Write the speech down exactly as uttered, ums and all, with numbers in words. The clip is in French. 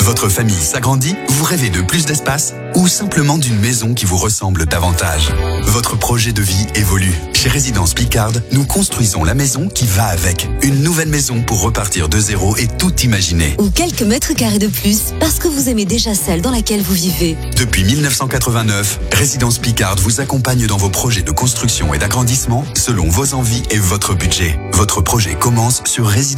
Votre famille s'agrandit? Vous rêvez de plus d'espace? Ou simplement d'une maison qui vous ressemble davantage? Votre projet de vie évolue. Chez Résidence Picard, nous construisons la maison qui va avec. Une nouvelle maison pour repartir de zéro et tout imaginer. Ou quelques mètres carrés de plus, parce que vous aimez déjà celle dans laquelle vous vivez. Depuis mille neuf cent quatre-vingt-neuf, Résidence Picard vous accompagne dans vos projets de construction et d'agrandissement selon vos envies et votre budget. Votre projet commence sur Résidence